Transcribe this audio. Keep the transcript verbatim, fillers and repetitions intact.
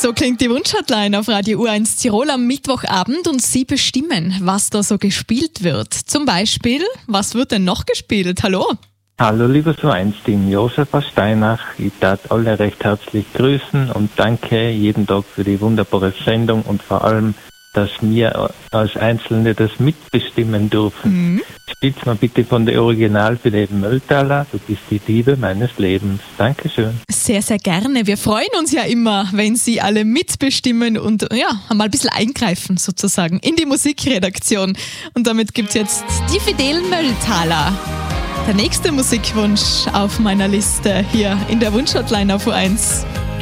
So klingt die Wunschhotline auf Radio U eins Tirol am Mittwochabend und Sie bestimmen, was da so gespielt wird. Zum Beispiel, was wird denn noch gespielt? Hallo? Hallo liebes U eins-Team, Josef aus Steinach. Ich darf alle recht herzlich grüßen und danke jeden Tag für die wunderbare Sendung und vor allem, dass wir als Einzelne das mitbestimmen dürfen. Mhm. Spiel's mal bitte von der Original für den Mülltaler. Du bist die Liebe meines Lebens. Dankeschön. Sehr, sehr gerne. Wir freuen uns ja immer, wenn Sie alle mitbestimmen und ja, mal ein bisschen eingreifen sozusagen in die Musikredaktion. Und damit gibt's jetzt die Fidel Mülltaler. Der nächste Musikwunsch auf meiner Liste hier in der Wunschhotline auf U eins.